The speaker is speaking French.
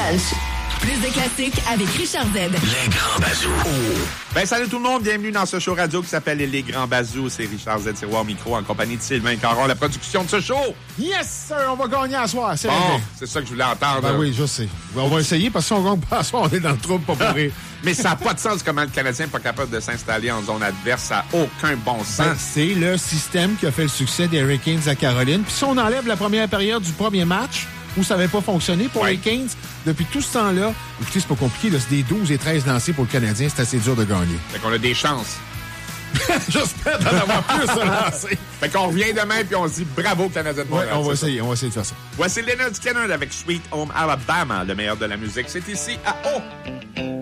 Punch. Plus de classiques avec Richard Z. Les Grands Bazous. Ben, salut tout le monde, bienvenue dans ce show radio qui s'appelle Les Grands Bazous. C'est Richard Z. Tiroir Micro en compagnie de Sylvain Caron, la production de ce show. Yes, sir, on va gagner à soir. C'est Bon, vrai. c'est ça que je voulais entendre. Ben oui, je sais. On va essayer parce que si on gagne pas à soir, on est dans le trouble pour pourrir. Mais ça n'a pas de sens comment le Canadien n'est pas capable de s'installer en zone adverse. Ça n'a aucun bon sens. Ben, c'est le système qui a fait le succès des Hurricanes à Caroline. Puis si on enlève la première période du premier match, où ça n'avait pas fonctionné pour les Canes, depuis tout ce temps-là, écoutez, c'est pas compliqué, là, c'est des 12 et 13 lancés pour le Canadien, c'est assez dur de gagner. Fait qu'on a des chances. J'espère d'en avoir plus de lancés. Fait qu'on revient demain puis on se dit bravo Canadien de Montréal. On va essayer de faire ça. Voici Leonard Skinner avec Sweet Home Alabama, le meilleur de la musique. C'est ici à O.